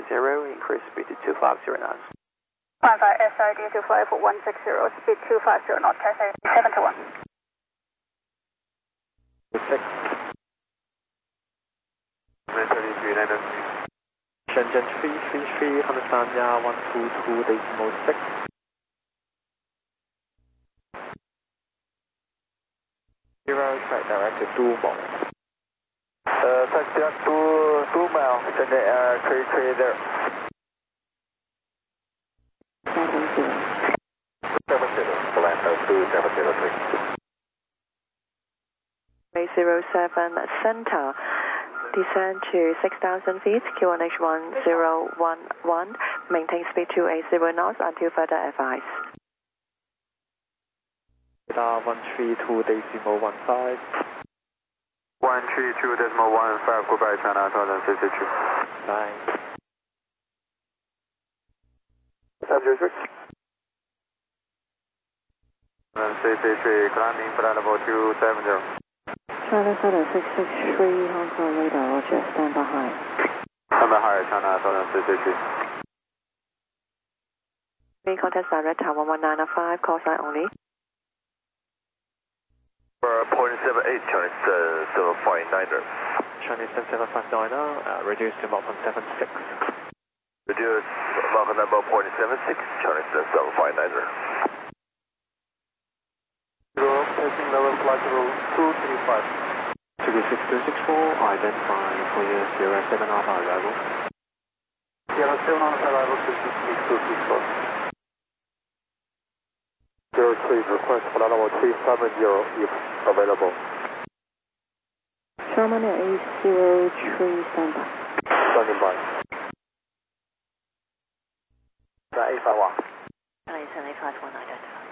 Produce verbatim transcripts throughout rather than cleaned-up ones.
zero, increase speed to two five zero knots. one five S I D to fly for one six zero, speed two five zero knots, Cathay seven two one. six. nine thirty-three, nine oh three. Shenzhen three three three, Hansanya one two two decimal six. Zero, track directed two mile. Uh, taxi up to two mile, Shenzhen Air three three there. seven zero. seven zero, Orlando two seven zero three. zero seven center, descend to six thousand feet, Q one H one zero one one, maintain speed two eight zero knots until further advice. Radar one three two decimal one five. one three two decimal one five, goodbye China, Southern C C two. nine. seven zero six. C C three, climbing flight level two seven zero. China Southern six six three, Hong Kong radar, roger, stand by high. Stand by high, China Southern C C three. Main contact direct Tower one nine five, call sign only. For point seven eight, Chinese uh, seven five niner. Chinese seven five niner, uh, reduced to Mach one seven six. Reduce Mach number point seven six, Chinese seven five niner. Zero, taking level flight level two three five. two six two six four, identify for your Sierra seven Alpha arrival. Sierra seven Alpha arrival to six six two six four. Zero three, request flight level three seven zero if available. Sherman eight zero three, stand by. Standing by. eight five one. eight seven eight five one identified.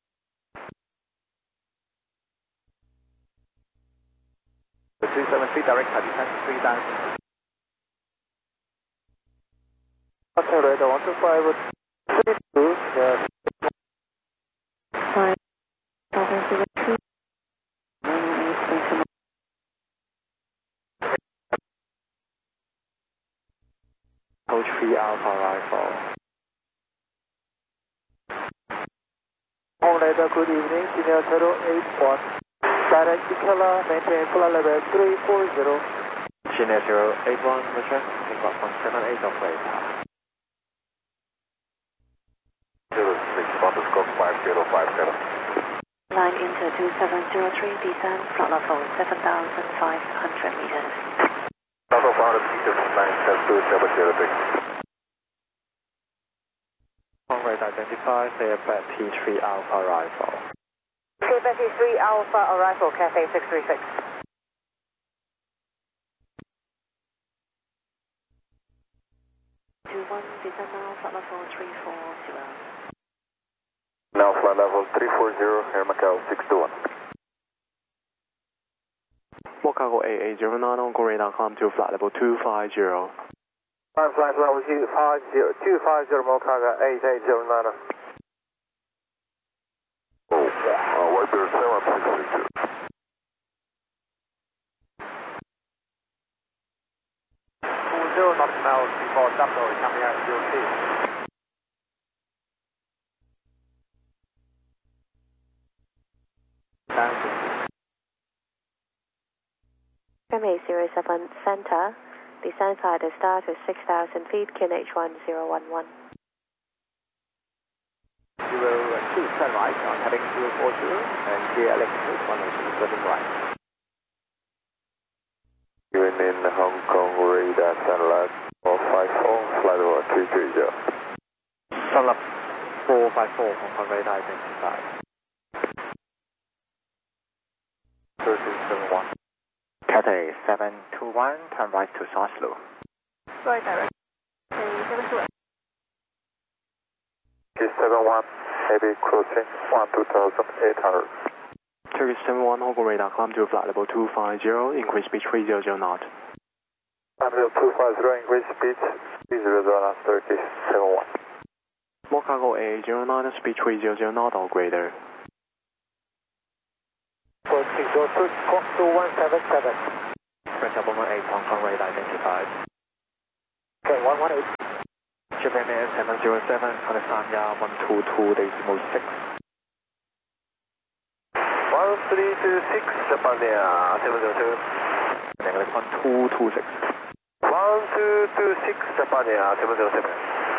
The three seven three direct descent three thousand. Okay, radar one two five three two, yes. Five seven zero three. nine one eight decimal. Hold three Alpha arrival. Home radar, good evening, Senior zero eight one. Direct Ikela, maintain flight level three four zero. Senior zero eight one, roger, take off one seven eight of radar. zero six, underscore five zero five zero. Line into two seven zero three, descend, flight level seven thousand five hundred meters. Level five hundred meters, nine two seven zero three. On radar identified, they are back T three Alpha arrival. T three Alpha arrival, Cathay six three six. two one, descend now, flight level three four zero. Now flight level three four zero, Air Macau six two one. Mocago eight eight zero nine, on radar climb to flight level two five zero. Climb flight level two five zero, two five zero, Mocago eight eight zero nine. Oh, uh, what there's seven six six zero. Four zero knots now before double coming out zero two. Runway zero seven center, descend flight to start to six thousand feet, Q N H one zero one one. Zero two, turn right on heading zero four zero, and clear electric one oh two, turning right. Even in Hong Kong radar satellite four five four, flight level three three zero. Sunlap four five four, Hong Kong radar identified. thirteen seven one. Cathay seven two one, turn right to Oslo. Right direct. seven two one. seven one, heavy cruising one two thousand eight hundred. Turkish seven one, Hong Kong radar climb to flight level two five zero, increase speed three hundred knot. Climb level two five zero, increase speed three hundred knot, Turkish seven one. Mocago eight zero nine, speed three hundred knot or greater. four six zero two, two one seven seven. French one one eight, Hong Kong radar identified. Okay, one one eight. Japan Air seven zero seven, California one two two decimal six. one three two six, Japan Air seven zero seven. Negative one two two six. one two two six, Japan Air seven zero seven.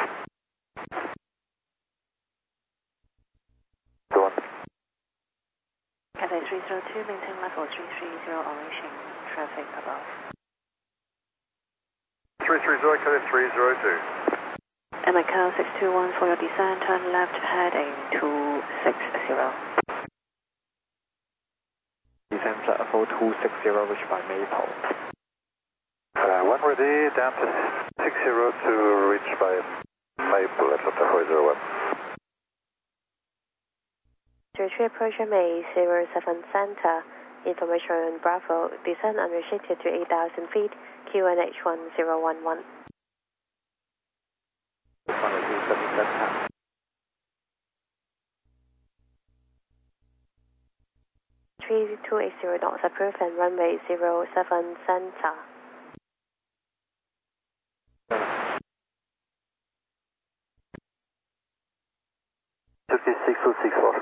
Go on. Cathay three zero two, maintain level three three zero, orange traffic above. three three zero, Cathay three zero two. Macau six two one for your descent, turn left heading two six zero. Descent level two six zero, reached by Maple. Uh, one ready, down to six zero to reach by Maple, Atlanta four zero one. Tree approaching May zero seven Center, information Bravo, descent unrestricted to eight thousand feet, Q N H one zero one one. three two eight zero knots approved and runway zero seven Center. Turkey six two six four.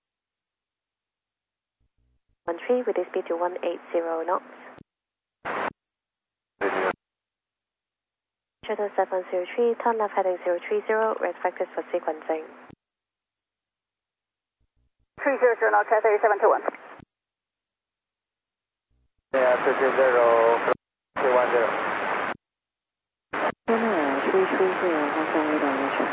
one three with a speed to one eighty knots. Shuttle seven zero three, turn left heading zero three zero, red factors for sequencing. three zero zero knots, Cathay seven two one. Yeah, three zero zero, three one zero. three three zero, Hotel radar, Roger.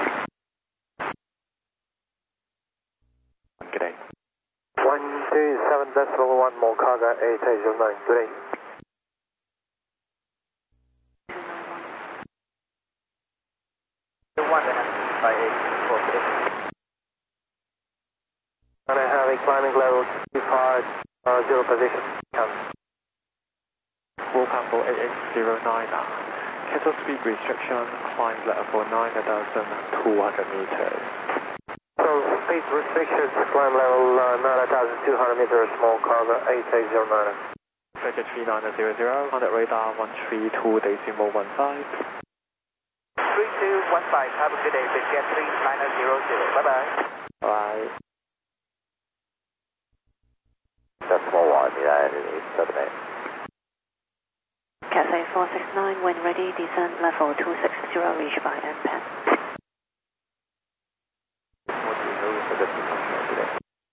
Good day. one two seven decimal one, Moncada eight eight zero nine, good day. one and by eight four six. And I have a climbing level two five, uh, zero position. Come. Vulcan eight eight zero nine, kettle speed restriction, climb level nine thousand two hundred meters. So speed restrictions, climb level uh, nine thousand two hundred meters, small cargo eight eight zero nine. Roger three nine zero zero, on the radar one three two decimal one five. three two one five, have a good day, Jet three nine zero zero, bye bye. Bye. Decimal one, yeah, eight seven eight. Cathay four six nine, when ready, descent level two six zero, reach by M P E N. What do you know for this function today?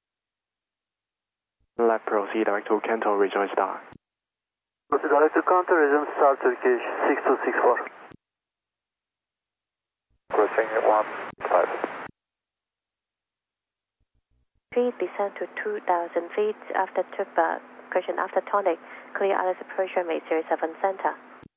Left proceed direct to Canton, rejoin star. Proceed direct to counter, resume start Turkish six two six four. Crossing one five. Speed descent to two thousand feet after Tukba, correction after tonic, clear Alice approach runway zero seven Center.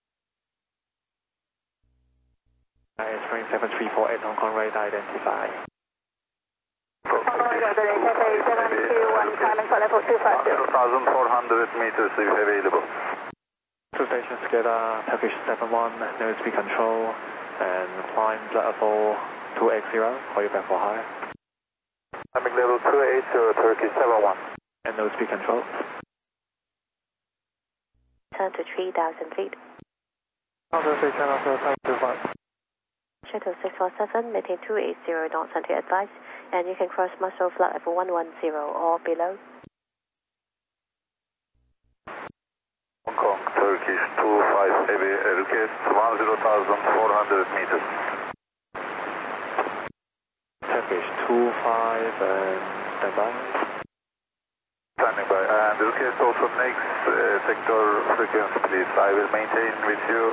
Entering seven three four eight, Hong Kong radar identify. Hong Kong radar, Cathay seven two one, climbing for level two five zero. two thousand four hundred meters if available. Two stations together, Turkish seven one, no speed control, and climb level two eight zero, call you back for higher. Climbing level two eight zero, Turkish seven one. And no speed control. Turn to three thousand feet. Counter six channel seven two five. Shuttle six four seven, maintain two eight zero knots until advice, and you can cross muscle flight level one one zero or below. Hong Kong, Turkish two five heavy, request one zero thousand four hundred meters. Turkish two five and stand by. Standing by. And request also next uh, sector frequency, please. I will maintain with you.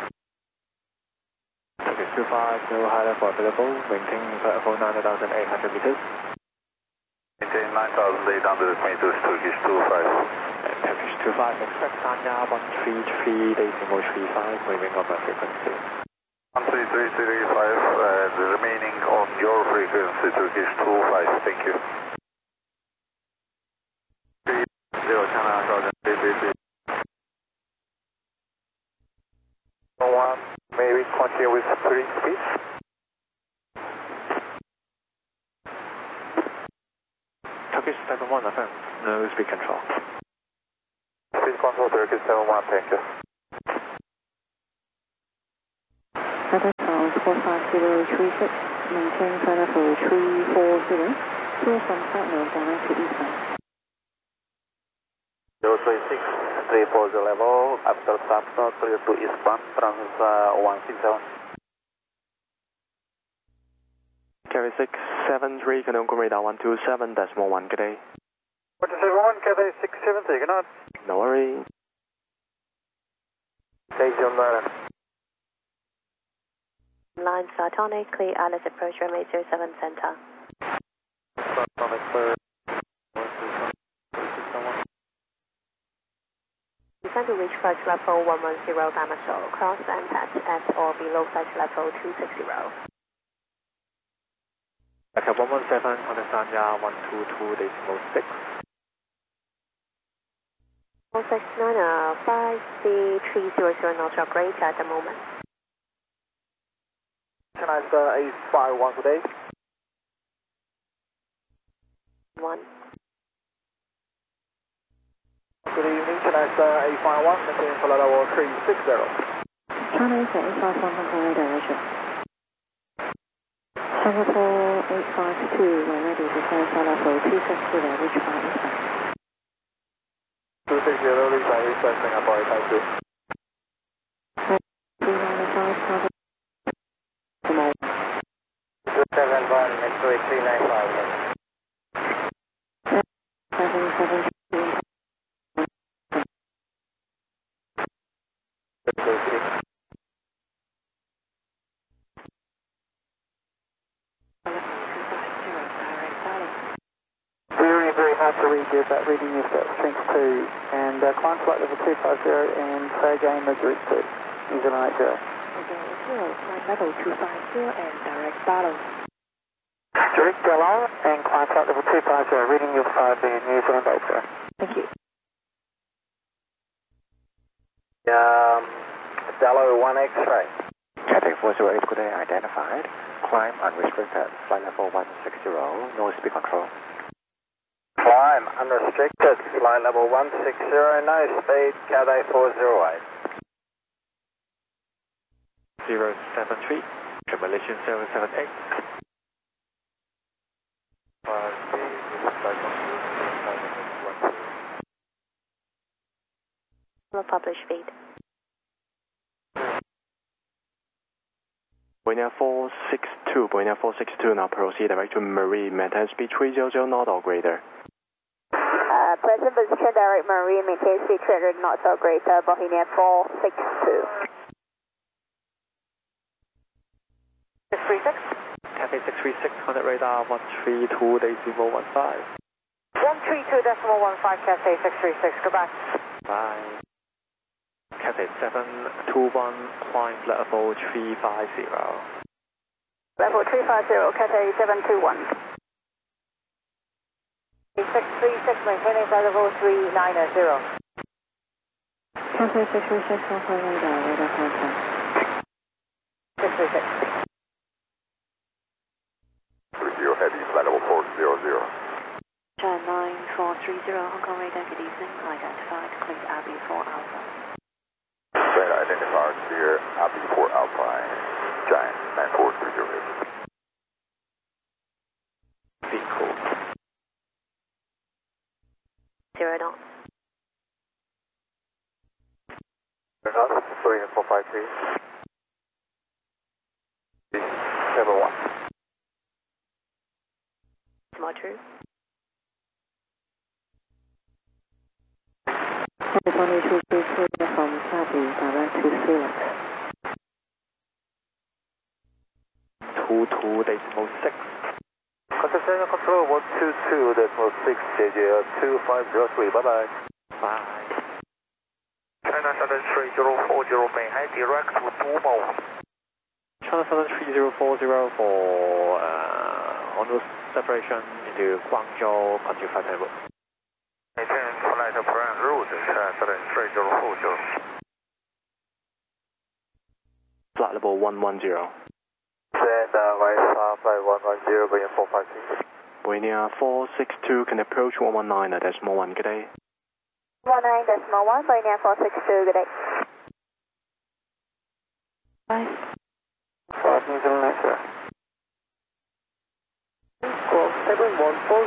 Turkish two five, no high level available, maintain level nine thousand eight hundred meters. Maintain nine thousand eight hundred meters, Turkish two five. And Turkish two five, expect Sanya one three three decimal three five, moving on my frequency. one three three three five, and remaining on your frequency, Turkish two five, thank you. zero channel, one, maybe continue with three speed. Turkish seven one, affirm, no speed control. Speed control, Turkish seven one, thank you. Cathay four five zero three six, maintain flight level three four zero, clear from Platinum direct to eastbound. zero three six, three four zero level, after stop, clear to eastbound, trans uh, one six seven. Carry six seven three, Cancun radar one two seven decimal one, good day. one two seven one, Cathay six seven three, good night. No worries. Take your line. Line Sartonic, clear Alice approach runway zero seven center. Sartonic clear. Descend to reach flight level one one zero dimensional, cross and touch at or below flight level two six zero. Okay, one one seven, understand ya, one two two decimal six. one six nine, uh, five C three zero zero knots are great at the moment. Chennai Star eight five one today. One. Good evening, Chennai Star eight five one, maintain flight level three six zero. China Eastern eight five one Hong Kong radar direction. Singapore eight five two, we're ready to clear flight level two six zero, reach by eastbound. two six zero, reach by eastbound, Singapore eight five two. three nine five, cover. two seven one, next to three nine five. seven seven two. Very, very hard to read there, but reading you've got strength two, and uh, climb flight level two five zero, and say again the direct two, New Zealand eight zero. Zero, flight level two five zero and direct follow. Direct Delaware, and climb flight level two five zero, reading your five in New Zealand eight zero. Thank you. Um, Delaware one X-ray. Cathay four zero eight, good day, identified. Climb unrestricted, flight level one six zero, no speed control. Climb unrestricted, flight level one six zero, no speed, Cathay four zero eight. zero seven three, Malaysian zero seven eight. Publish feed. Boeing four six two, Boeing four six two, now proceed direct to Marine, maintain speed three hundred knot or greater. Uh, present position direct Marine, maintain speed three hundred knots or greater, Bohemia four six two. six three six. Cathay six three six, Contact radar one three two decimal one five. one three two decimal one five, Cathay six three six, goodbye. Bye. Cathay seven two one, climb level three five zero. Level three five zero, Cathay seven two one. six three six, maintaining flight level three nine zero. Cathay six three six, Hong Kong radar, radar contact. six three six. three zero heavy, flight level four zero zero. China nine four three zero, Hong Kong radar, good evening, identified, clear R B four Alpha. Right, identified, clear, R B four Alpha, Giant nine four three zero. Be cool. Zero knots. Zero knots, three four five three. seven one. More true. twenty two two clear from Saudi direct to Felix. two two decimal six. Contact control one two two decimal six, J J L two five zero three, bye bye. Bye. China seven three zero four zero, may I direct to Dumo? China seven three zero four zero for uh, on route separation into Guangzhou country flight level. Maintain flight plan route, China seven three zero four zero. Flight level one one zero. Send uh, Vice flight one one zero, Boeing four five six. Boeing four six two can approach one one nine at decimal one, good day. one nine decimal one, Boeing four six two, good day. Bye. Five New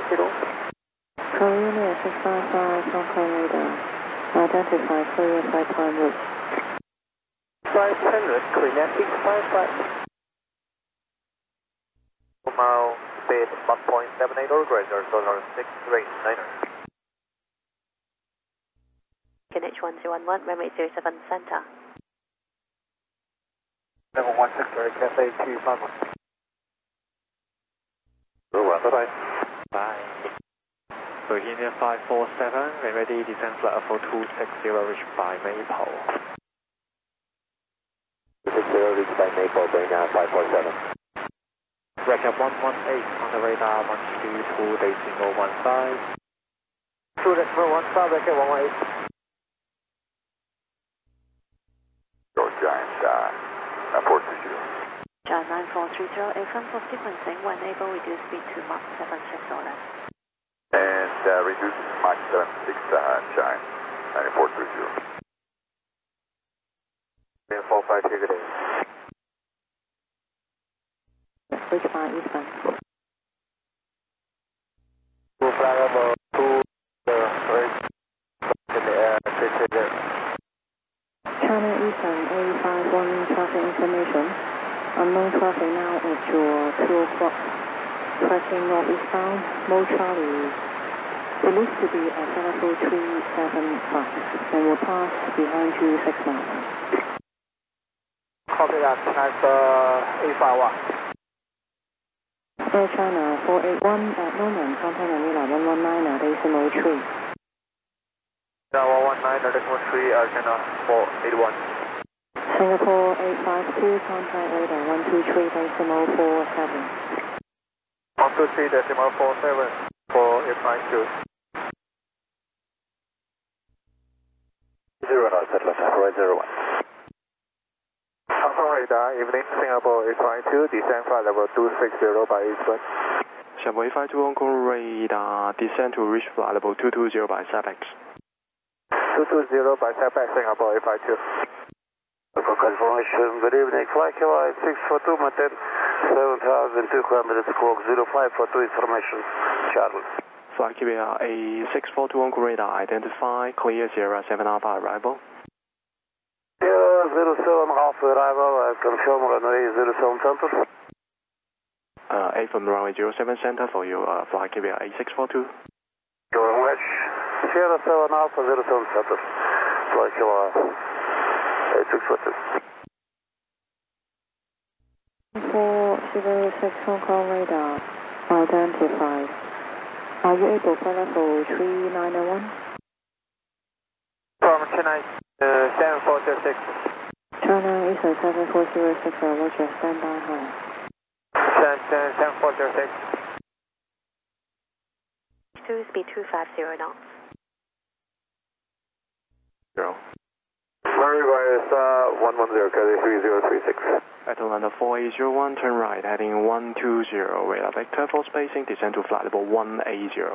Fiddle. Korean Air six five five, Hong Kong radar. Identify clear flight time route. five hundred, Korean Air six five five. Mile, speed one point seven eight or greater, solar six three niner. K N H one zero one one, runway zero seven center. Level one six zero, Cathay two five one. Zero one, bye bye. Bye. Bohemia five four seven, when ready, descend flight level two six zero, reach by Maple. two six zero, reach by Maple, Bohemia five four seven. Record one one eight on the radar, one two two, decimal one five. two decimal one five, record one one eight. Go Giant, uh, four two zero. John nine four three zero, A M for sequencing, when able, reduce speed to Mach seven six or less. And uh, reduce Mach seven six, uh, Giant, nine four two zero. four five two, good day. Reach by eastbound. Two flight level two zero, reach in the air, six zero. China Eastern A five one traffic information. Unknown traffic now at your two o'clock. Tracking northeastbound, Mo Charlie. Believed to be at level three seven five and will pass behind you six miles. Copy that, transfer A five one. Air China four eight one at Norman, contact Manila one one nine at decimal three. one one nine, decimal three, Argentina four eight one. Singapore eight five two, contact radar one two three decimal four seven. one two three, decimal four seven, four eight five two. Zero nine, settle right zero one. Hong Kong radar, evening, Singapore eight five two, descend flight level two six zero by eastbound. Singapore eight five two, Hong Kong radar, descend to reach flight level two two zero by S A P X. two two zero by S A P X, Singapore eight five two. For confirmation, good evening, flight Q I six four two, maintain seven thousand two hundred squawk zero five four two information, Charlie. Flight Q A six four two, Hong Kong radar, identify, clear Sierra seven Alpha arrival. Yeah, zero seven Alpha arrival, I confirm runway zero seven center. Uh, eight from runway zero seven center for you, uh, flight Q A six four two. Going west, Sierra seven Alpha zero seven center, flight Q I eight six four two. four zero six Hong Kong radar, identified. Are you able to level three nine one? From Chennai, uh, seven four zero six. China Eastern seven four zero six, uh, Roger, stand by high. seven four zero six. Two speed two five zero knots. Zero. Murray Virus, uh, one one zero, Cathay three zero three six. Atlanta four eight zero one, turn right, heading one two zero, radar vector for spacing, descend to flight level one eight zero.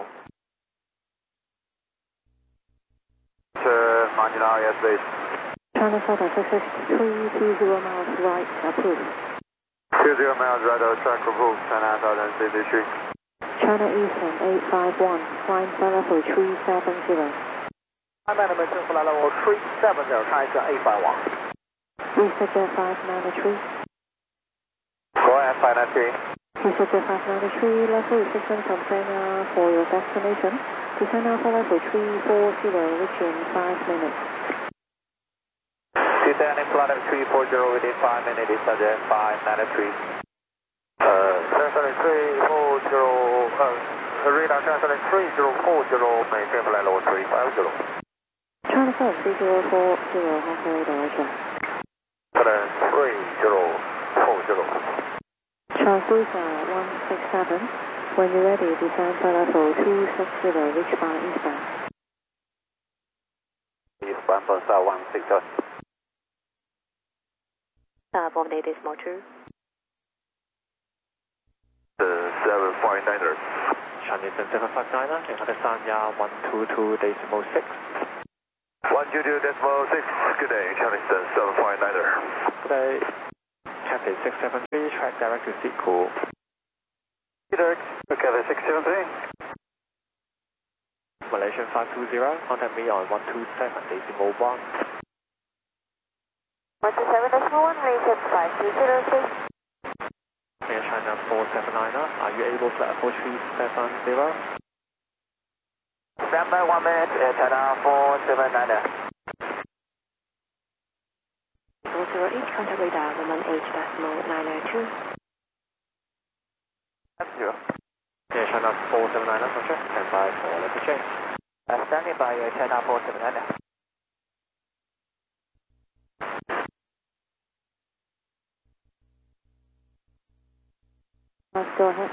Uh, marginal airspace. China Southern six six three two zero miles right, approved. two zero miles right of track approved, China Southern sixty-three. China Eastern eight five one, climb flight level three seven zero. I'm at a flight level three seven zero, transfer A five one. Reset five nine three. Go ahead, five nine three. Reset five nine three, level restriction from China for your destination. Descend Alpha level three four zero, reach in five minutes. Descending flight level three four zero within five minutes, subject five nine three. Uh, transfer three four zero, uh, radar transfer three zero four zero, maintain flight level three five zero. China Southern three zero four zero, Hong Kong radar, Roger. three zero four zero. Translucer one six seven, when you're ready, descend flight level two six zero, reach by eastbound. Eastbound for star one six seven. Uh, Bombay decimal two. seven five niner. Chinese seven five nine, Canada Sanya one two two decimal six. one two two decimal six, good day, Chinese seven five niner. Good day. Cathay six seven three, track direct to Seacool. Direct, Cathay six seven three. Malaysian five two zero, contact me on one two seven decimal one. one two seven decimal one, Malaysian five two zero, please. Air China four seven niner, are you able to fly four three seven zero? Stand by one minute, Air China four seven niner. four zero eight, contact radar one one eight decimal nine oh two. Zero. Air China four seven niner, roger, stand by for level change. Uh, standing by Air China four seven niner. Let's go ahead.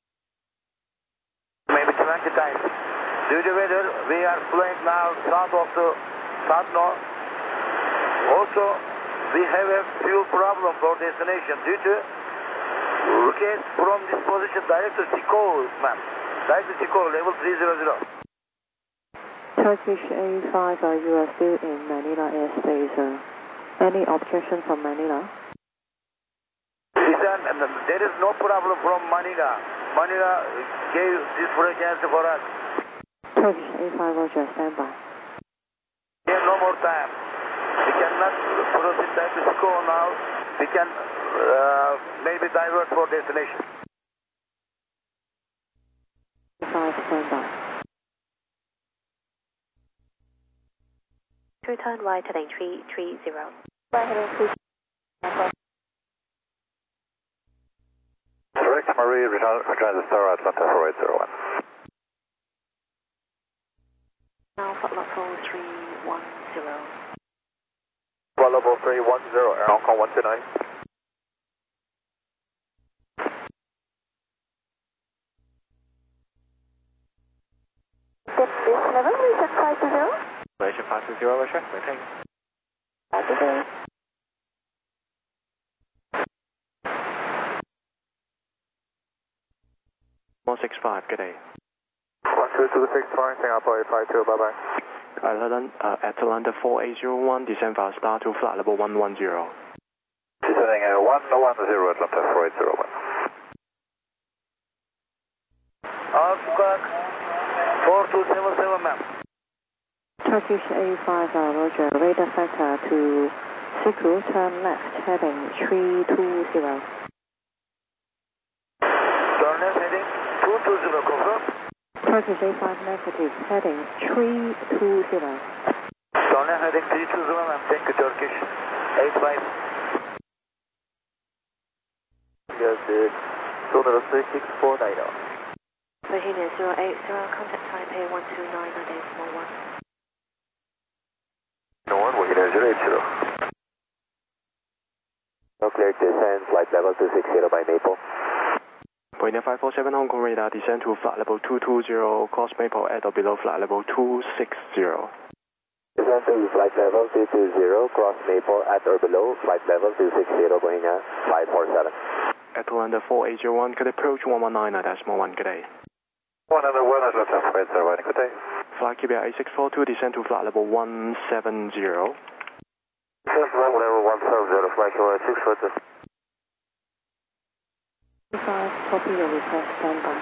Maybe twenty times. Due to weather, we are flying now south of the south north. Also, we have a fuel problem for destination due to rocket from this position direct to Chico, ma'am. Direct to Chico, level three hundred. Turkish A five, uh, you are still in Manila airspace. Uh, any objection from Manila? Listen, there is no problem from Manila. Manila gave this frequency for us. Turkish A five, roger, stand by. We have no more time. We cannot proceed back to Chico now. We can uh, maybe divert for destination. five, stand by. Return right heading three three zero. Right heading three. Direct Marie, return, return the Star Atlanta four eight zero one. Now Footlock four three one zero. Level three one zero, Air Hong Kong one two nine. This level, Malaysian five two zero. Malaysian five two zero, roger, maintain. five two zero. one six five, good day. one two two six five, Singapore eight five two, bye bye. Atlanta, uh, Atlanta four eight zero one, descend via star to flight level one one zero. Descending uh, one one zero, Atlanta four eight zero one. Off clock, four two seven seven, ma'am. Turkish A five, uh, roger, radar factor to Siku, turn left, heading three two zero. Turn left heading two two zero, confirm. Turkish A five negative, heading three two zero. Turn left heading three two zero, ma'am. Thank you, Turkish eight five. Yes, two zero three six four nine zero. Bohemia zero eight zero, contact Taipei one two nine decimal one. No one, Bohemia zero eight zero. No clear descent, flight level two six zero by Maple. Boeing five four seven Hong Kong radar, descend to flight level two two zero, cross Maple at or below flight level two six zero. Descend to flight level two two zero, cross Maple at or below flight level two six zero, Boeing five four seven. Atlanta four eight zero one, could approach one one nine decimal one, good day. one oh one, Atlanta four eight zero one, good day. Flight Q B R eight six four two, descend to flight level one seven zero. Descend level one seven zero, flight Q B R eight six four two. five, copy your request, stand by.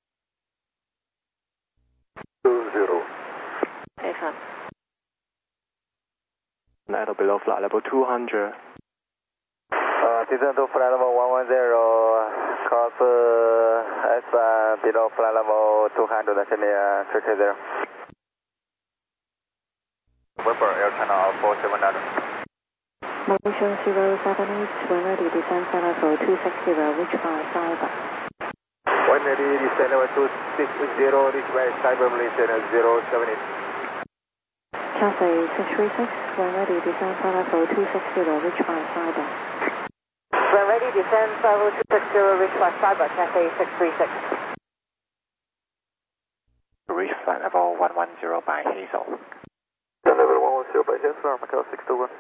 two zero. Affirm. At or below flight level two hundred. Uh, descend to flight level one one zero, cross uh, S uh, below flight level two hundred, that's in the uh, three two zero. November, Air China four seven nine. Malaysian zero seven eight, when ready, descend flight level two six zero, reach by cyber. When ready, descend level two six zero, reach by cyber Malaysian zero seven eight. Cathay six three six, when ready, descend flight level two six zero, reach by cyber. When ready, descend level two six zero, reach by cyber, Cathay six three six. Reach flight level one one zero by Hazel. Level one one zero by Hazel, Macau six two one.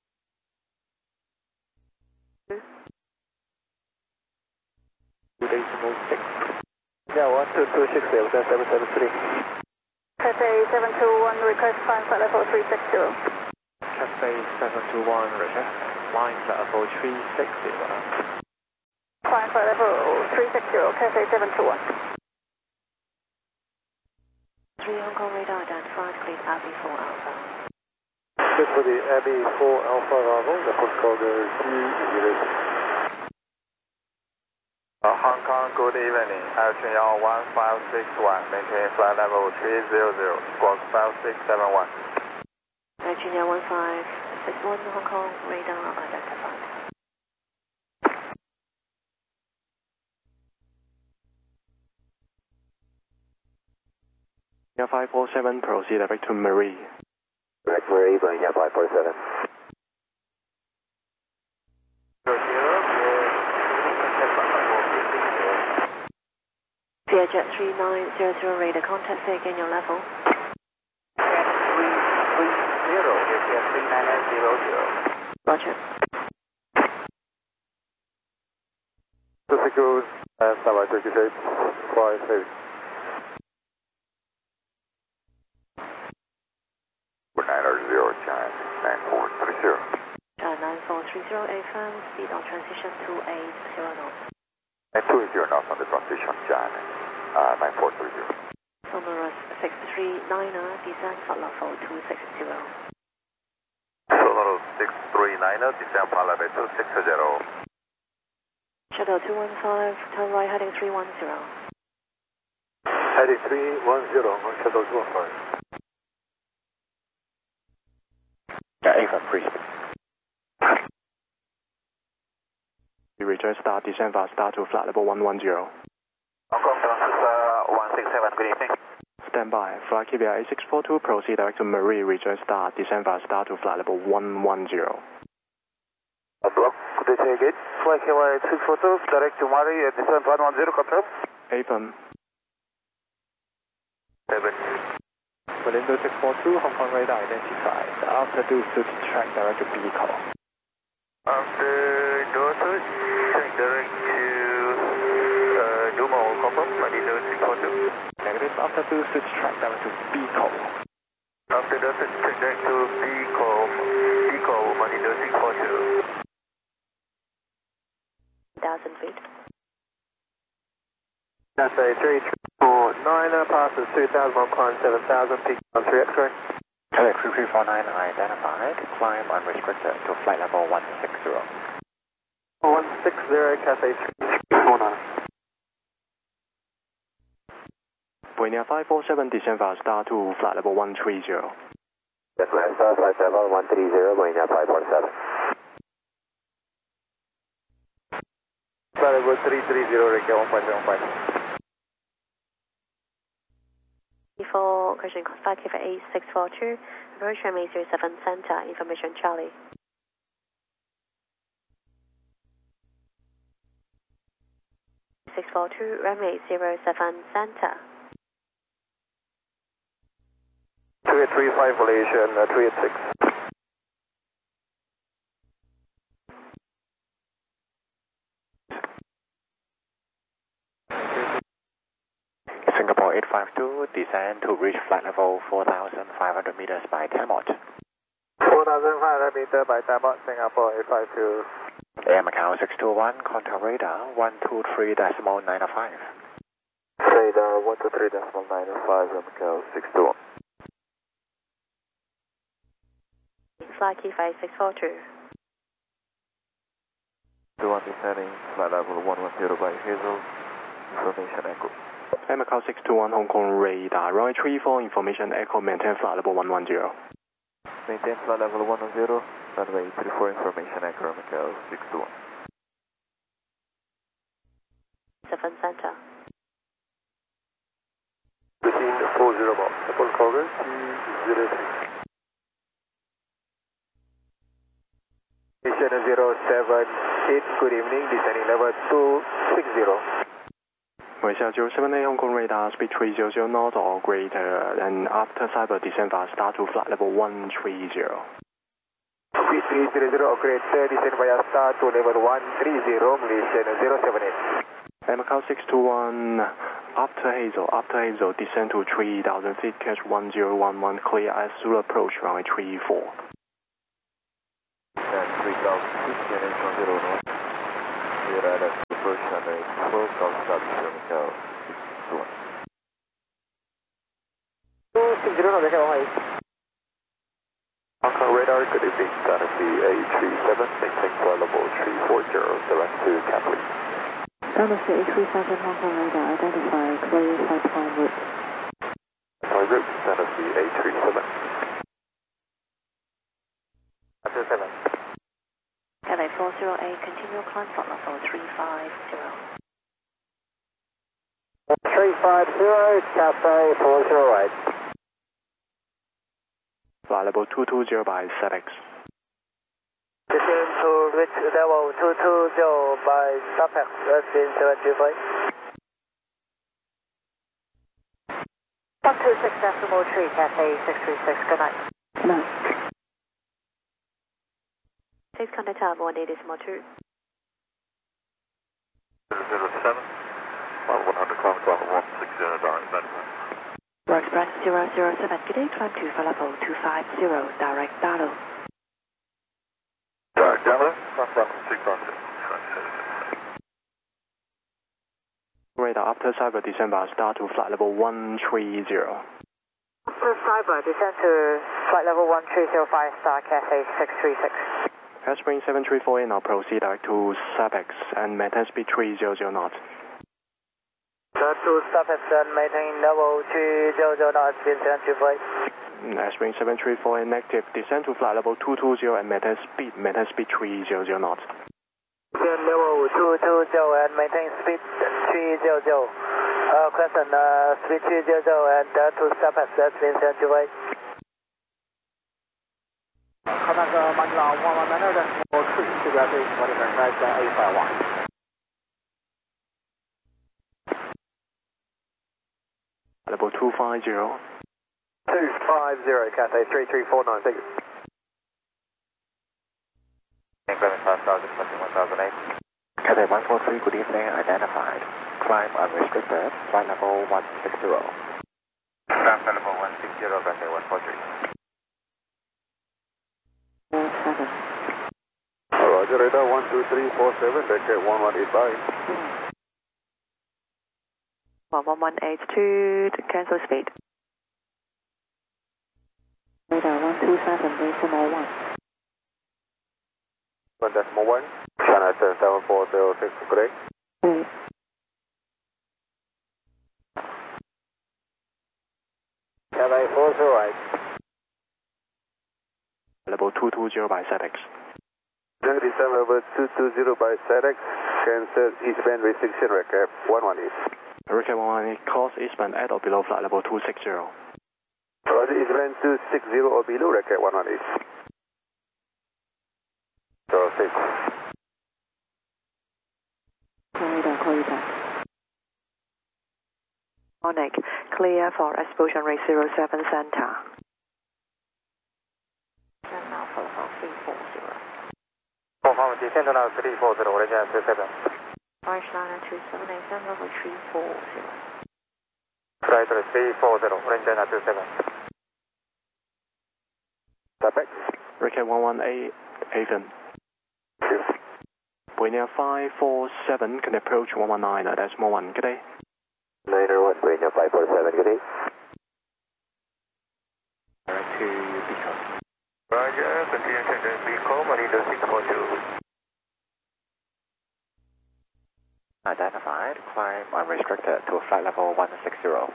Decimal six. Yeah, one two two six zero, that's seven seven three. Cathay seven two one, request climb flight level three six zero. Cathay seven two one, roger. Line flight level three six zero. Climb flight level three six zero, Cathay seven two one. three Hong Kong radar identified, cleared Abbey four Alpha. Good for the Abbey four Alpha arrival, the postcode is T zero six. Uh, Hong Kong, good evening. Air China one five six one, maintain flight level three zero zero, squawk five six seven one. Air China one five six one, Hong Kong radar identified. five four seven, proceed direct to Marie. Direct Marie, Boeing five four seven. Vietjet three nine zero zero radar contact, say again your level. three three zero, Vietjet three nine nine zero zero. Roger. Pacific Road, uh, Sky Turkish eight, five eight. nine zero, China nine four three zero. China nine four three zero, A F M, speed on transition two eight zero knots. And two zero knots on the transition, China uh, nine four three zero. Sonorous six three niner, descend flight level two six zero. Sonorous six three niner, descend flight level two six zero. Shuttle two one five, turn right heading three one zero. Heading three one zero on Shuttle two one five. Yeah, A F M, free. You return start, descend fast, start to flight level one one zero. Hong Kong, uh, one six seven, good evening. Stand by, flight K B R A six four two, proceed direct to Marie, return start, descend fast, start to flight level one one zero. Block, good day again. Flight K B R A six four two, direct to Marie, descend one one zero, confirm. A F M. Seven. Malindo six four two, Hong Kong radar identified. After do switch track direct to vehicle. After Dorset, track direct to uh, Dumo, confirm, Malindo six four two. Negative. After do switch track direct to vehicle. After Dorset, track direct to Pico, Pico, Malindo six four two. one thousand feet. That's a three four nine, passes two thousand, one climb seven thousand, peak on three X-ray. Correct, three three four nine identified. Climb unrestricted to flight level one six zero. one six zero, Cathay three four nine. Boeing five four seven, descend fast, start to flight level one three zero. Yes, Star five seven one three zero, Boeing five four seven. Flight level three three zero, Ricky one five seven five. For question five K for A six four two, approach runway zero seven center, information Charlie. six four two, runway zero seven center. two eight three five, Malaysian, uh, three eight six. Singapore eight five two, descend to reach flight level four thousand five hundred meters by Tamot. four thousand five hundred meters by Tamot, Singapore eight five two. Air Macau six two one, contact radar one two three point nine five. Radar one two three point nine five, Air Macau six two one. Flight Key five six four two. two one descending, flight level one one zero by Hazel, information echo. Air Macau six two one, Hong Kong radar, runway three four, information echo, maintain flight level one one zero. Maintain flight level one one zero, runway three four, information echo, Macau six two one. seven center. Within four zero box, double cover, T zero three. Mission zero seven eight, good evening, descending level two six zero. Malaysia zero seven eight, Hong Kong radar, speed three hundred knots or greater, and after cyber descend fast, start to flight level one three zero. Speed three hundred or greater, descend via star to level one three zero, Malaysian zero seven eight. Air Macau six two one, after Hazel, after Hazel, descend to three thousand feet, catch one zero one one, clear as Zulu approach, runway three four. And three thousand feet, G N H one zero knots. Clear as approach, runway four, Golf Stop, Macau six two one. zero knots, okay, one one eight. Hong Kong radar, good evening, Fantasy A three seven, maintain flight level three four zero, direct to Kathleen. Fantasy A three seven Hong Kong radar, identify, clear flight time route. Flight route, Fantasy A three seven. two seven. L A four zero eight, continue climb flight level three five zero. three five zero, Cathay four zero eight. Flight level two two zero by Z X. Descend to reach level two two zero by Supex, that's in seven two five. one two six decimal three, Cathay six three six, good night. Good night. Please contact tower one eight decimal two. zero seven, one hundred kilometers, one six zero, direct medical. Road Express zero zero seven, good day, climb to flight level two five zero, direct Dalo. Direct Dalo, front front, six one six. Radar after cyber descend by start to flight level one three zero. After cyber, descend to flight level one three zero five, star Cathay six three six. Airspring seven three four in, now proceed direct to Supex and maintain speed three hundred knots. Direct to Supex and maintain level three hundred knots, in seven two five. Airspring seven three four in, active, descend to flight level two two zero and maintain speed, maintain speed three hundred knots. Descend level two two zero and maintain speed three hundred. Uh, question, uh, speed three hundred and direct to Supex, that's in seven two five. 看那个马尼拉one one nine decimal three，这边对马尼拉三三 A five one。 Level two five zero. two five zero, Cathay three three four nine, thank you. Increment five thousand, one thousand eight. Cathay one four three, good evening, identified. Climb unrestricted, flight level one six zero. Climb flight level one six zero, Cathay one four three. four seven. Roger, radar one two three four seven, deck one one eight five. one one one eight two, cancel speed. Radar one two seven decimal one. one decimal one, China seven four zero six, good day. Clear. Cathay four zero eight. Level two two zero by Z X. Descend level two two zero by Z X, cancel eastbound restriction record one one eight. Recap one one eight, course eastbound at or below flight level two six zero. Roger, eastbound two six zero or below record one one eight. zero six. Radar, call you back. Onic, clear for explosion rate zero seven center. And now for level three four zero. Performance descend to now three four zero, Orange two seven. Orange Liner two seven eight seven, level three four zero. Flight three four zero, Orange two seven. Supex. Recap one one eight, Haven. Buena five four seven, can approach one one nine, decimal one, good day. Later one, Buena five four seven, good day. Direct to Beacon. Roger, continue to Beacon, Marino six four two. Identified, climb unrestricted to flight level one six zero.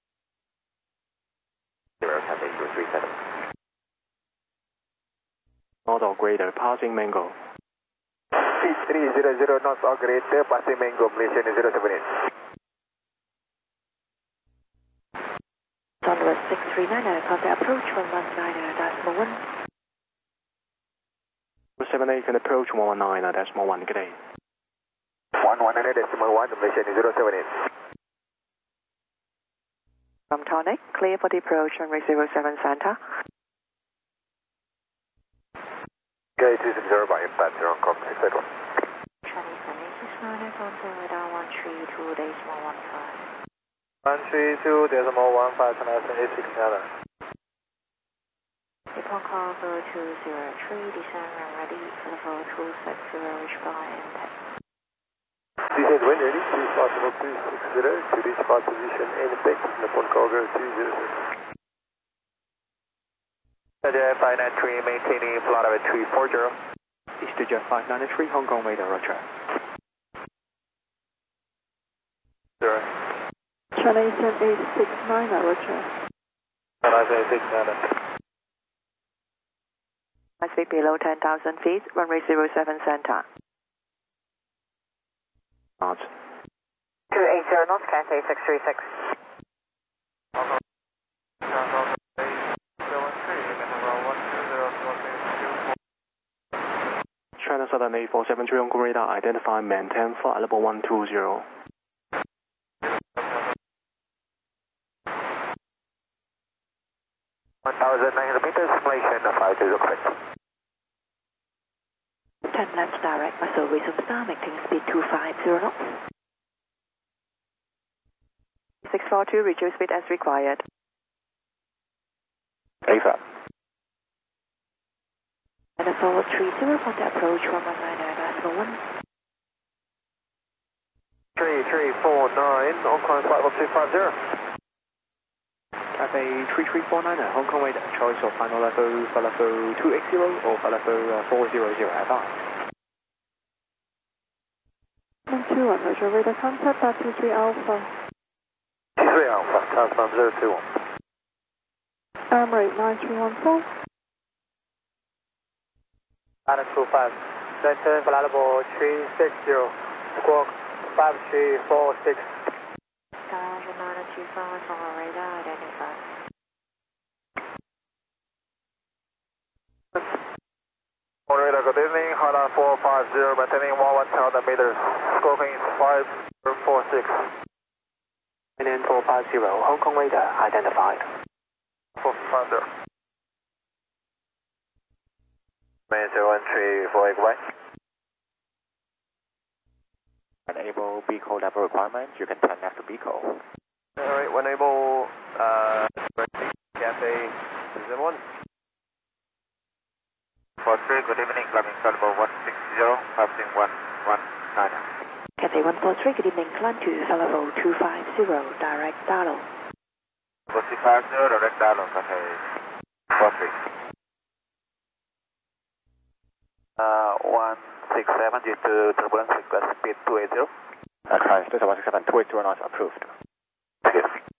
Zero, Cathay two three seven. North or greater, passing Mango. three zero zero knots or greater, passing Mango, Malaysia zero seven eight. Southwest six three nine, contact approach one one nine, decimal one. seven eight can approach one one nine, decimal one, good day. one one nine decimal one, Malaysia zero seven eight. From Tonic, clear for the approach on rate zero seven center. K two six zero by impact, zero Hong Kong six eight one. Chinese seven eight six nine, contact radar one three two decimal one five. one three two decimal one five, China eight six seven. Nippon Cargo two zero three, descend and ready for level two six zero, reach by impact. Descend when ready, please pass level two six zero to reach flight position and impact, Nippon Cargo two zero six. EasterJet five nine three, maintaining flight level three four zero. EasterJet five nine three, Hong Kong radar, roger. Zero. China Eastern eight six nine, roger. China eight six nine. Speed below ten thousand feet, runway zero seven center. Knots. two eight zero knots, Cathay six three six. China Southern eight four seven three, Hong Kong radar, identify, maintain flight level one two zero. one thousand nine hundred meters, simulation five zero correct. ten left direct, Muscle resume star, maintain speed two five zero knots. six four two, reduce speed as required. A flat. And a forward three zero, contact approach one one nine nine, decimal one. three three four nine, on climb flight level two five zero. Cathay three three four nine, Hong Kong radar, choice of final level, flight level two eight zero or flight level uh, four zero zero, advise. one two one, roger, radar contact, back two three Alpha. two three Alpha, Tasman zero two one. Emirates nine three one four. nine two five, maintain flight level three six zero, squawk five three four six. Skyline nine two five, from our radar, identified. Radar, good evening, Hana four five zero, maintaining one thousand meters, squawking five four six. N N four five zero, Hong Kong radar, identified. four five zero. Main zero one three four eight one. Enable B code level requirement, you can turn left to B code. Alright, when able, uh, Cathay seven one. four three, good evening, climbing flight level one six zero, passing one one nine. Cathay one four three, good evening, climb to flight level two five zero, direct dial. two five zero, direct dial, Cathay four three. Uh, one six seven, due to turbulence, request speed two eight zero. Uh, Climb station one six seven, two eight zero knots approved. Yes.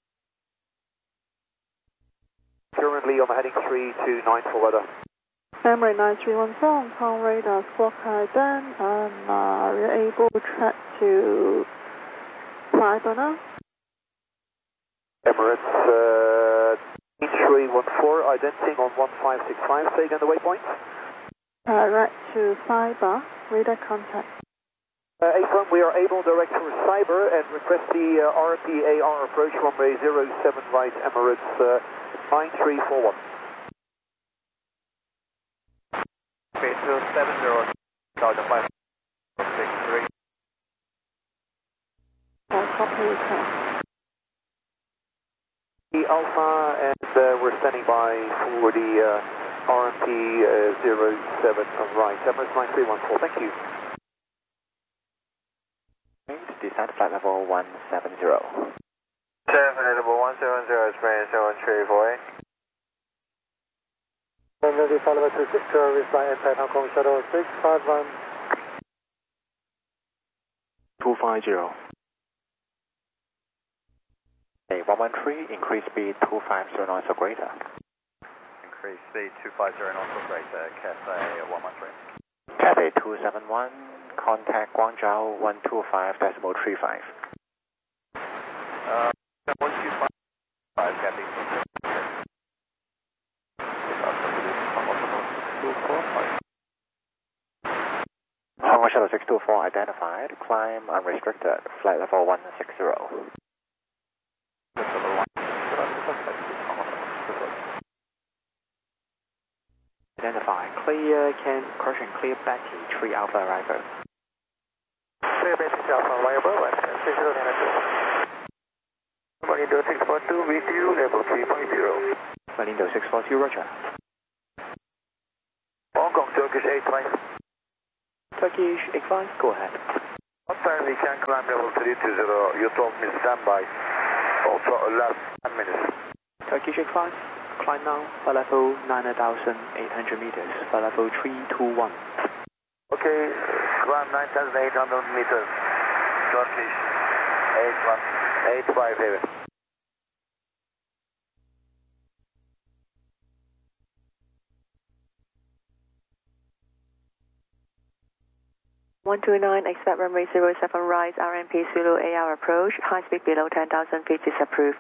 Currently on heading three two nine for weather. Emirates nine three one four, Hong Kong radar, squawk high then, and uh, we're able to track to Fiber now. Emirates uh, three one four, identing on one five six five, say again the waypoint. Uh, right to Fiber, radar contact. Uh, A-front, we are able direct from Cyber and request the uh, R P A R approach runway zero seven right, Emirates uh, nine three four one. Okay, zero seven zero, five six three. Uh, copy, uh, The Alpha, and uh, we're standing by for the uh, R P uh, zero seven right, Emirates nine three one four, thank you. Descent flight level one seven zero. Descent flight level one seven zero, experience seven three four eight. Ready flight level two six zero, reply inside Hong Kong shuttle six five one. two five zero. A one one three, increase speed two five zero knots or greater. Increase speed two five zero knots or greater, Cathay one one three. Cathay two seven one, contact Guangzhou one two five decimal three five. Uh, one two five, Cathay. Hong Kong Shuttle six two four identified, climb unrestricted, flight level one six zero. Identify, clear, can, correction, clear Betty, three Alpha arrival. Clear Betty, Alpha arrival, and digital manager. Malindo six four two, V two, level three five zero. Malindo six four two, roger. Hong Kong, Turkish eight five. Turkish eight five, go ahead. What time we can climb level three two zero? You told me standby. Also, last ten minutes. Turkish eight five, Climb now, flight level nine thousand eight hundred meters, flight level three two one. Okay, climb nine thousand eight hundred meters. Short please. eight one, eight five heavy. one two nine, expect runway zero seven right, R M P Zulu A R approach, high speed below ten thousand feet is approved.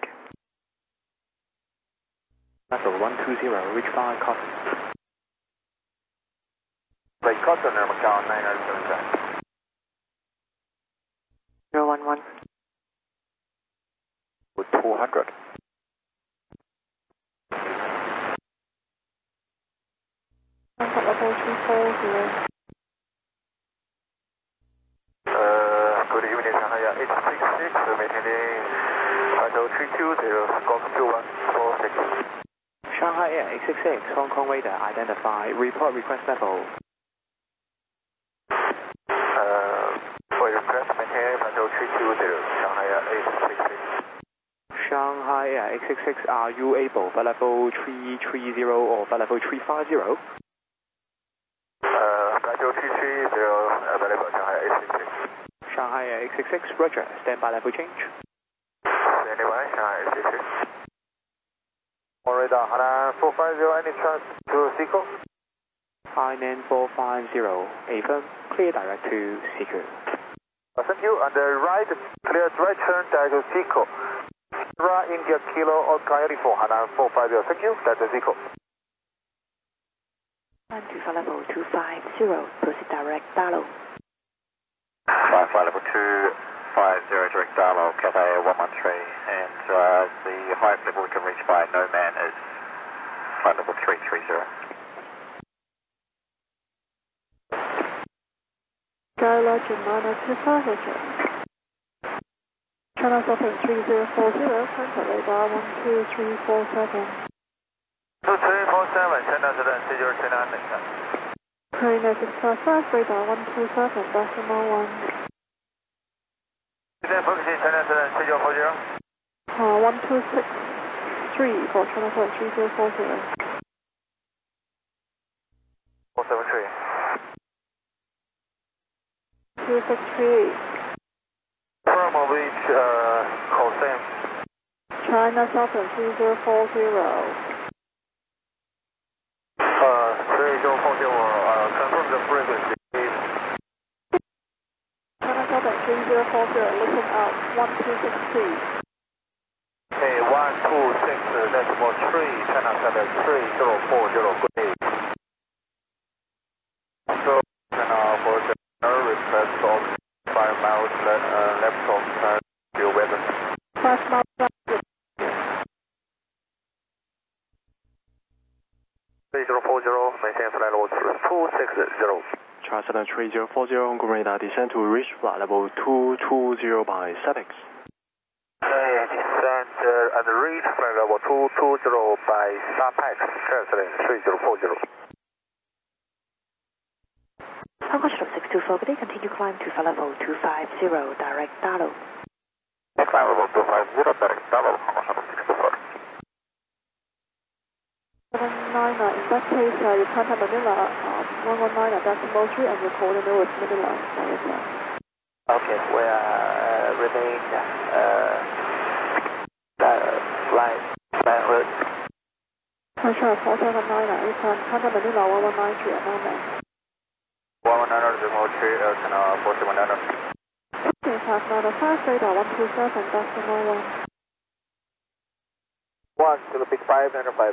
Level one two zero, reach by Cotton. Lake Cotton, Macau nine nine seven seven. zero one one. two hundred. Contact level three four zero. Good evening, Shanghai eight six six, maintaining Hotel three two zero, Squawk two one four six. Shanghai Air eight six six, Hong Kong radar identified, report request level. Uh, for your request, maintain Hotel three two zero, Shanghai Air eight six six. Shanghai Air eight six six, are you able for level three three zero or for level three five zero? Uh, Hotel three three zero, available Shanghai eight six six. Shanghai Air eight six six, roger, standby level change. Standby, Shanghai eight six six. On radar, Hainan four five zero, any chance to Seco? Hainan four five zero, affirm, clear direct to Seco. Uh, thank you, on the right, clear right turn direct to Seco. Sierra India Kilo Oscar uniform, Hainan four five zero, thank you, that's Seco. Climb to flight level two five zero, proceed direct Dalo. Flight flight level two five zero direct Darlow, Cathay one one three, and uh, the highest level we can reach by no man is flight level three three zero. Sky Legend nine two five, roger. China Southern three zero four zero, contact radar one two three four seven. two three four seven, China Southern zero two nine. Marina six five five, radar one two seven, decimal one. Then focusing China Southern zero four zero. Uh, one two six three for China Southern three zero four zero. four seven three. two six three eight. From which, uh, call same. China Southern three zero four zero. Uh, three zero four zero, uh, confirm the frequency. China Southern three zero four zero, listen out, one two six three. Okay, one two six decimal three, China Southern three zero four zero, good day. So, China for the request of five miles le uh, left of uh, your weather. five miles left. three zero four zero, maintain flight level two six zero. China Southern three zero four zero, Hong Kong radar descend to reach flight level two two zero by SATIX. Okay, descend uh, and reach flight level two two zero by SATIX, China Southern three zero four zero. Hong Kong Shuttle six two four, good day, continue climb to flight level two five zero, direct Dalo. Flight level two five zero direct Darlow, Hong Kong Shuttle six two four. seven nine, in that case, uh, you contact Manila, uh, one one nine decimal three, and your coordinate was Manila. What is that? Okay, we are uh, remain uh, uh, flight flight route. Control four seven nine, you can contact Manila one one nine three at moment. one one nine decimal three, uh, China four seven nine. Okay, five nine five, radar one two seven, decimal one. one, to the big five, nine five.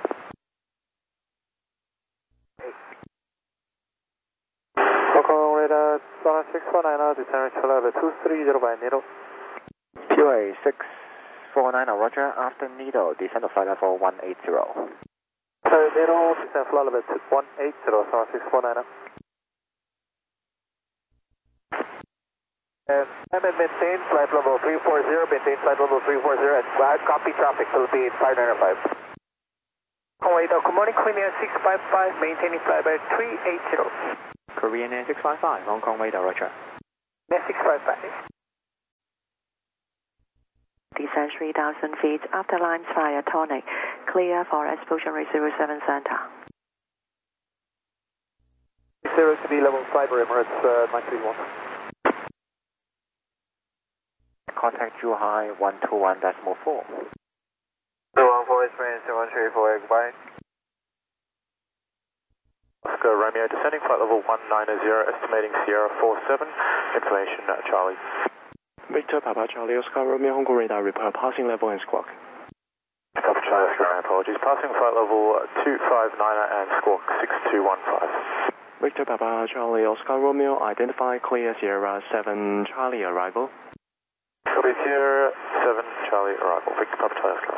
Hong Kong radar, Solana six four nine, descend to level two three zero by Needle. P O A six four nine, roger, after Needle, descend to flight level one eight zero. Sorry, Needle, descend flight level one eight zero, Solana six four nine. And maintain flight level three four zero, maintain flight level three four zero, and flag copy traffic, Philippine five nine five. Hong Kong radar, good morning, Queen Air six five five, maintaining flight by three eight zero. Korean Air six five five, Hong Kong radar, roger. Air six five five. Descend three thousand feet after lines via tonic. clear for explosion rate zero seven center. Zero to be level Cyber Emirates uh, nine three one. Contact Zhuhai one two one decimal four. two one four is range one three four, goodbye. Oscar Romeo descending flight level one nine zero, estimating Sierra four seven, information uh, Charlie. Victor Papa Charlie Oscar Romeo Hong Kong radar report passing level and squawk. Papa Charlie Oscar, my apologies, passing flight level two five nine and squawk six two one five. Victor Papa Charlie Oscar Romeo identify clear Sierra seven Charlie arrival. Copy Sierra seven Charlie arrival. Victor Papa Charlie Oscar.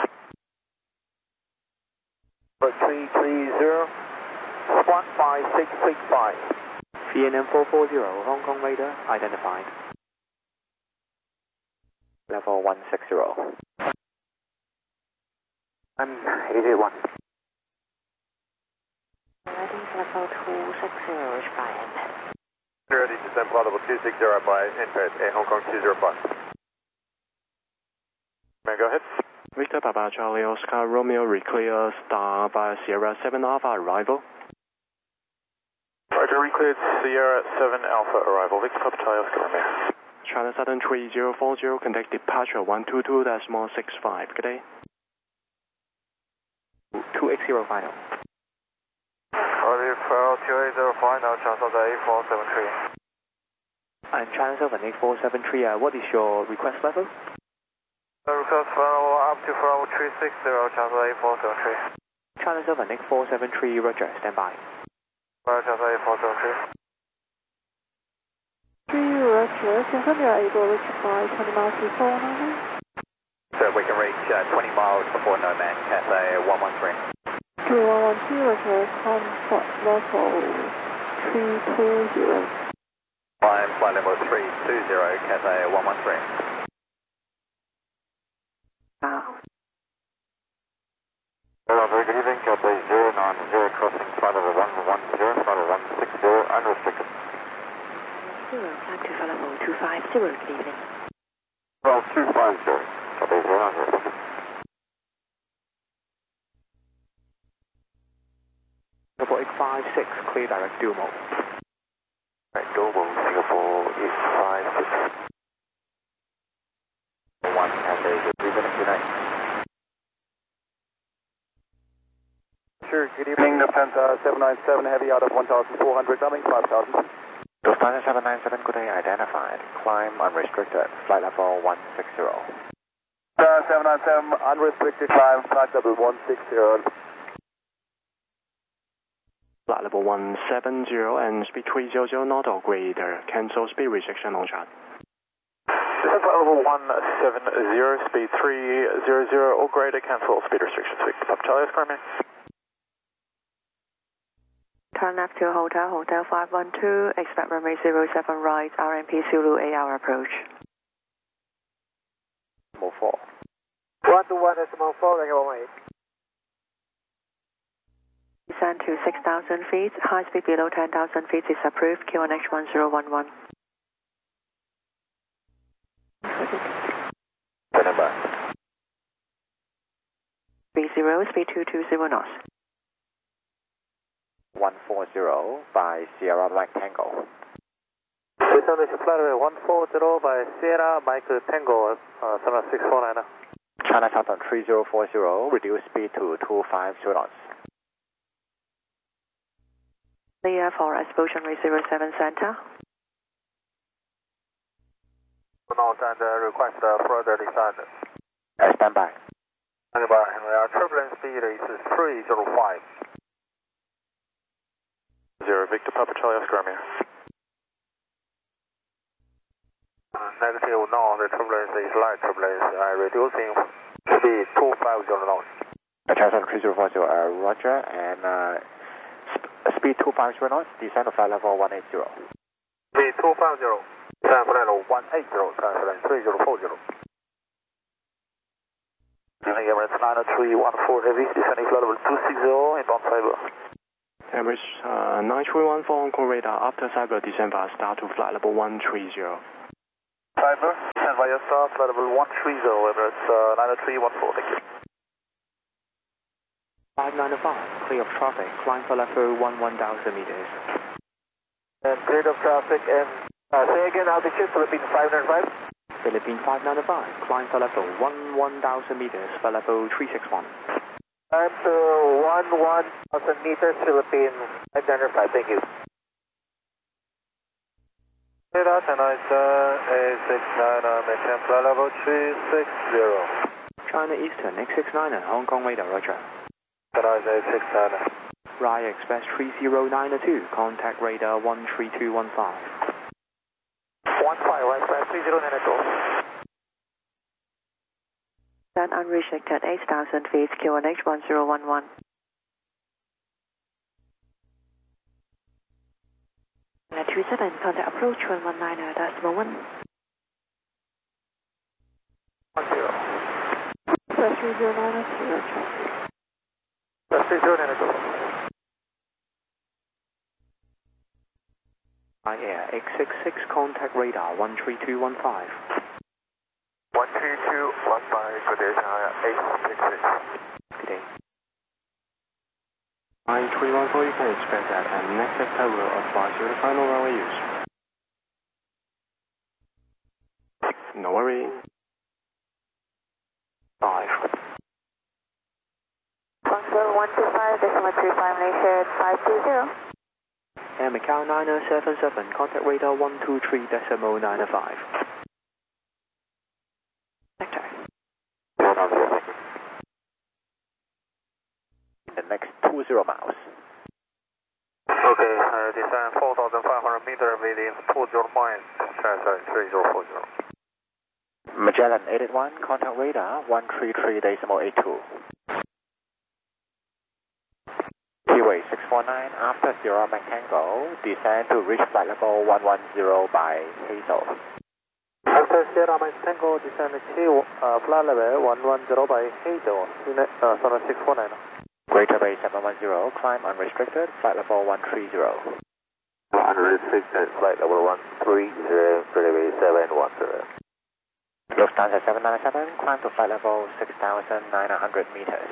three three zero. one five six six five. V N M four four zero, Hong Kong radar identified. Level one six zero. I'm eight eight one. Ready level two six zero is by M. Ready to descend flight level two six zero by impact at Hong Kong two zero five. May I go ahead? Victor Papa Charlie Oscar Romeo reclear star by Sierra seven Alpha arrival. Roger, recleared Sierra seven Alpha arrival. Victor Papa Charlie Oscar Romeo. China Southern three zero four zero, contact departure one two two decimal six five. Good day. two eight zero final. Roger, two eight zero final, China Southern eight four seven three. I'm China Southern eight four seven three, uh, what is your request level? Request level up to level three six zero, China Southern eight four seven three. China Southern eight four seven three, Roger, stand by. Roger, China Southern eight four seven three. three Roger, confirm you are able to reach by twenty miles before no man? So we can reach uh, twenty miles before no man, Cathay one one three. three one one two Roger, contact level three two zero. Climb flight level three two zero, Cathay one one three. Wow. Hello, very good evening, Cathay zero nine zero, crossing flight level one one zero, flight level one six zero, unrestricted. Zero, climb to flight level two five zero, good evening. Well, two five zero, Cathay zero nine zero. Singapore eight five six, clear direct dual mode. Right, dual mode, Singapore eight five six. One Cathay three minutes, good night. Sure, good evening, Lufthansa seven nine seven, heavy out of one thousand four hundred, numbing five thousand. Lufthansa seven nine seven, good day, identified. Climb unrestricted, flight level one six zero. Uh, seven nine seven, unrestricted climb, flight level one six zero. Flight level one seven zero and speed three hundred knot or greater. Cancel speed restriction on chart. Descend flight level one seven zero, speed three hundred or greater. Cancel speed restrictions. Victor Papa Charlie Oscar Romeo. Turn left to Hotel, Hotel five one two, expect runway zero seven right, R M P Zulu eight hour approach. Decimal four. one two one decimal four, thank you very much. Descend to six thousand feet, high speed below ten thousand feet is approved, Q N H one zero one one. Stand by. three zero, speed two two zero knots. one four zero by Sierra Mike Tango. Descend to flight level one four zero by Sierra Mike Tango, uh, seven six four nine. China Southern three zero four zero, reduce speed to two five zero knots. Clear for explosion rate zero seven center. Note and uh, request uh, further descent. I stand by. Stand by. Our turbulence speed is three zero five. Zero, Victor Papa Charlie Oscar Romeo. Uh, negative, no, the turbulence is light turbulence. Uh, reducing speed two five zero knots. China Southern three zero four zero, uh, Roger, and uh, sp speed two five zero knots, descend to flight level one eight zero. Speed two five zero. Descend flight level one eight zero, transfer three zero four zero. Evening Emirates nine three one four heavy, descending flight level two six zero, inbound Cyber. Emirates uh, nine three one four Hong Kong radar, after Cyber descend via star to flight level one three zero. Cyber, descend via star, flight level one three zero, Emirates uh, nine three one four, thank you. five ninety-five, clear of traffic, climb for level one one thousand meters. And clear of traffic and uh, say again altitude, Philippine five ninety-five. Philippine five ninety-five, climb for level one one thousand meters for level three six one. Climb to one one thousand meters, Philippine five ninety-five, thank you. Radar ten nine A six nine, maintain flight level three six zero. China Eastern X six nine, Hong Kong radar, roger. ten nine A six nine. Raya Express three zero nine two, contact radar one three two one five. one five, Raya Express three zero nine two. Then unrestricted eight thousand feet, Q one H one zero one one. two seven, contact approach one one nine, decimal one. one zero. Express three zero nine two, traffic. Express three zero nine two. I Air X six six, contact radar one three two one five. one three two one five, good day, Shanghai eight six six. Good day. nine three one four, you can expect that, and next sector will advise you the final runway use. No worry. five. Guangzhou one two five, decimal three five, Malaysia five two zero. Air Macau nine seven seven, contact radar one two three decimal nine five. Sector. The next two zero miles. Okay, uh, descend four thousand five hundred meters within two zero miles, China three zero four zero. Magellan eight eight one, contact radar one three three decimal eight two. Keyway six four nine, after zero Tango, descend to reach flight level one one zero by Hazel. After Sierra Mike Tango, descend to uh, flight level one one zero by Hazel, uh, Sonora six four nine. Greater Bay seven one zero, climb unrestricted, flight level one three zero. Unrestricted, flight level one three zero, Greater Bay seven one zero. Lufthansa seven nine seven, climb to flight level six thousand nine hundred meters.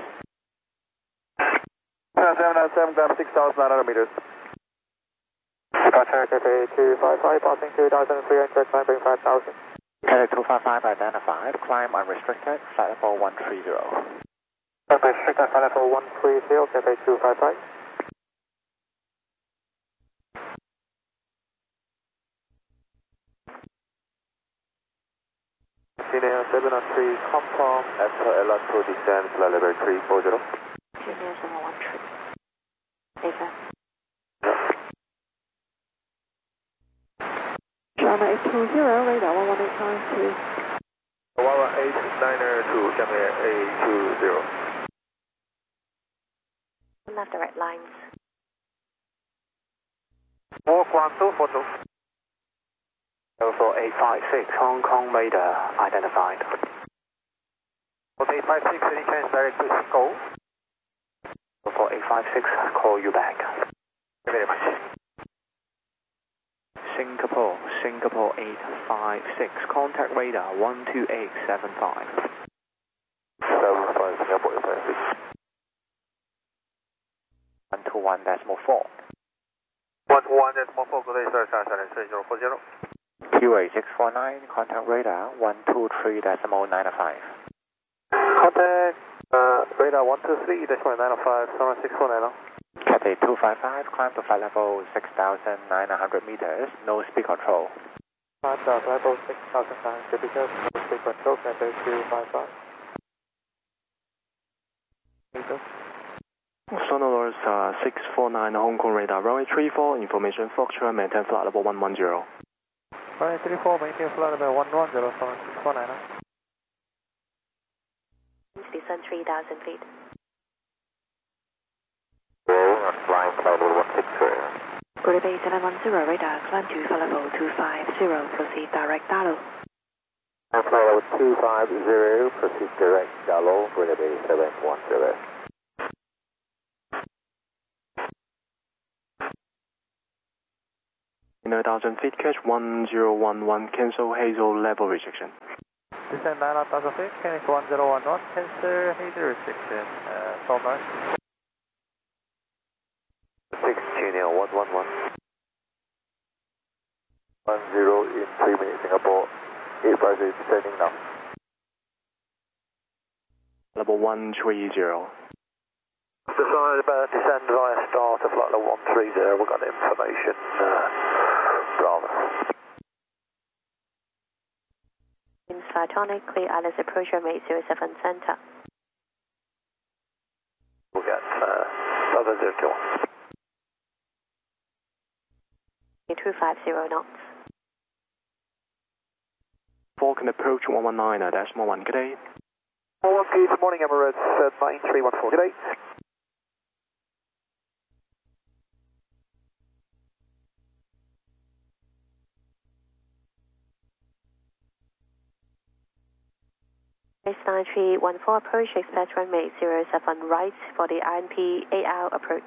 seven nine seven, climb six thousand nine hundred meters. Departure Cathay two five five, passing two thousand three hundred, climbing five thousand. Cathay two five five identified, climb unrestricted, flight level one three zero. Unrestricted, flight level one three zero, Cathay two five five. Junior seven oh three, confirm, after L R two descend, flight level three four zero. Junior seven one three. Ava. China eight two zero, radar one one eight nine two. one one eight nine two, Shanghai eight two zero. Left direct lines. Walk one two four two. four eight five six, Hong Kong radar identified. four eight five six, any chance direct to Go? four eight five six, call you back. Thank you very much. Singapore, Singapore eight five six, contact radar one two eight seven five. seven five, Singapore eight five six. one two one decimal four. one two one decimal four, good day, sir, China three zero four zero. Keyway six four nine, contact radar one two three decimal nine five. Contact uh, radar one two three decimal nine five, Sonora six four nine. Cathay two five five, climb to flight level six thousand nine hundred meters, no speed control. Climb to flight level six thousand nine hundred meters, no speed control, Cathay two five five. Sonorous uh, six four nine, Hong Kong radar, runway three four, information Foxtrot, maintain flight level one one zero. Runway three four, maintain flight level one one zero, Sonora six four nine. Descend three thousand feet. Flying flight level one six zero. Greater Bay seven one zero, radar, climb to flight level two five zero, proceed direct Dalo. Flight level two five zero, proceed direct Dalo, Greater Bay seven one zero. In a thousand feet, catch one zero one one, cancel Hazel level restriction. Descend nine thousand feet, Canuck one zero one one, cancel Hazel restriction, uh, twelve nine. eight five eight, descending now. Level one three zero. Decide about descend via start of flight level one three zero, we've got information. Uh, Bravo. Inside Tonic, clear Alice approach runway zero seven center. We'll get uh, seven zero two one. two five zero knots. Falcon approach one one nine, decimal one, good day. one good morning, Emirates, uh, nine three one four, good day. nine three one four approach, express runway zero seven right for the I N P eight hour approach.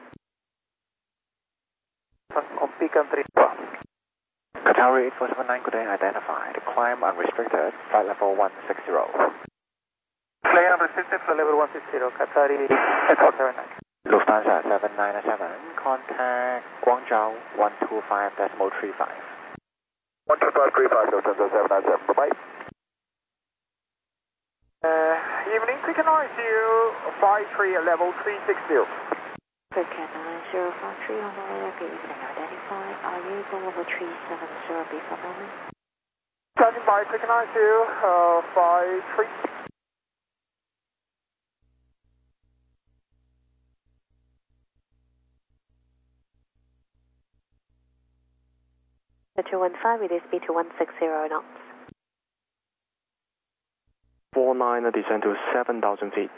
On beacon three. Qatari eight four seven nine, good day, identified. Climb unrestricted, flight level one six zero. Climb unrestricted, flight level one six zero, Qatari eight four seven nine. Lufthansa seven nine seven, contact Guangzhou one two five decimal three five. one two five three five, Lufthansa seven nine seven, bye-bye. Uh, evening, quick noise you, five three level three six zero. Quick nine zero five three on the way, good evening, identified. Are you able over three seven zero before moment? Standing by, quick noise you, uh, five three. The two one five, it is speed to one six zero knots. four nine, descend to seven thousand feet.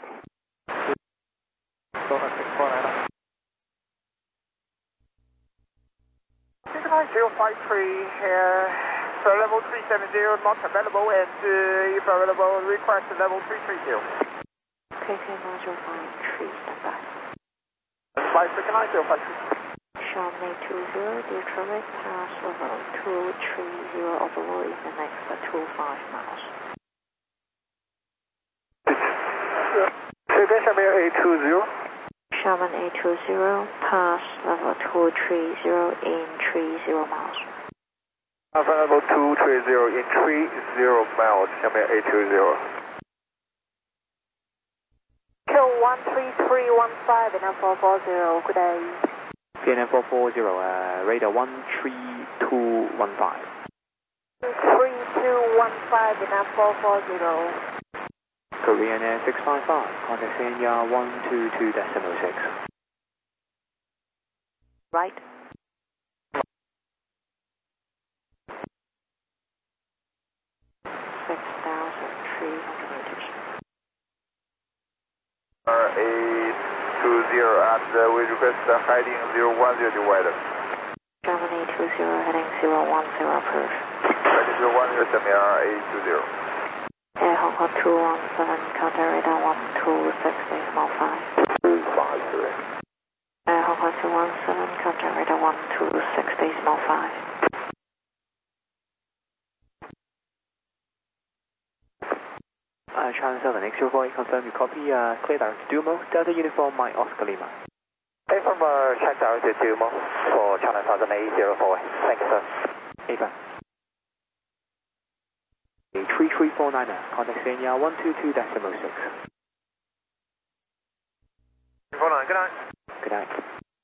zero five three, uh, for level three seven zero, not available, and uh, if available, request level three three zero. Quick nine zero five three, stand by. By quick nine zero five three. Charming two zero, dear traffic, pass level two three zero overload in the next two five miles. Charmair eight two zero. Charmin eight two zero, pass level two three zero in three zero miles. Alpha level two three zero in three zero miles, Charmair eight two zero. Kill one three three one five in four four zero, good day. P N M four four zero, uh, radar one three two one five. three two one five in four four zero. Korean Air six five five, contact Sanya one two two decimal six. Right. six thousand three hundred meters. eight two zero, and uh, we request the heading zero one zero divider. German eight two zero, heading zero one zero approach. Heading zero one zero, Charmair eight two zero. Air Hong Kong two one seven, counter radar one two six decimal five. two five three. Air Hong Kong two one seven, counter radar one two six decimal five. Uh, Channel seven, X zero four eight, confirm you copy, uh, clear direct to Dumo, Delta Uniform, Mike Oscar Lima. Hey, from uh, check direct to Dumo for Channel seven eight zero four. Thank you, sir. eight five. three three four nine, contact Sanya one two two decimal six. four nine, good night. Good night.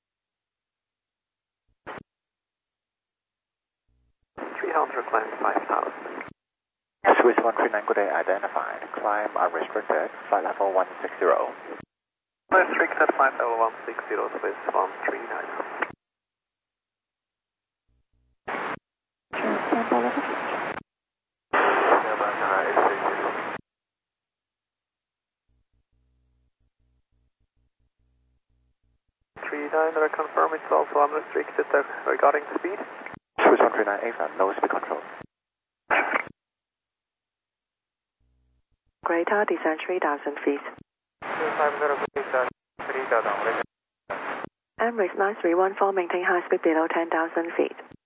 three hundred, climb five thousand. Swiss one three nine, good day, identified. Climb unrestricted, flight level one six zero. Restricted, flight level one six zero, Swiss one three nine. three nine, I confirm it's also unrestricted uh, regarding speed. Swiss one three nine, A F M, no speed control. Greater descent three thousand feet. Emirates nine three one four, maintain high speed below ten thousand feet.